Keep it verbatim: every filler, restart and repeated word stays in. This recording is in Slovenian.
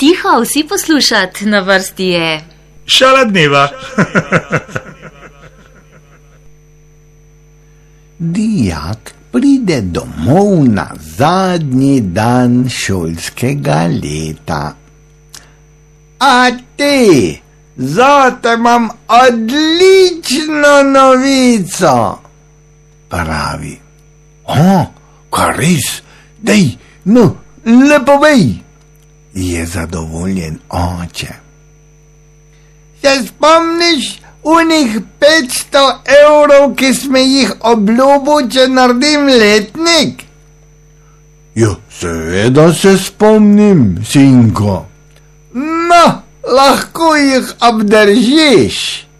Tiho, vsi poslušat, na vrsti je Šala dneva. Dijak pride domov na zadnji dan šolskega leta. A ti, zate imam odlično novico, pravi. O, kar res, dej, no, le povej, je zadovoljen oče. Se spomniš unih petsto evrov, ki smo jih obljubil, če naredim letnik? Ja, seveda se spomnim, sinko. No, lahko jih obdržiš.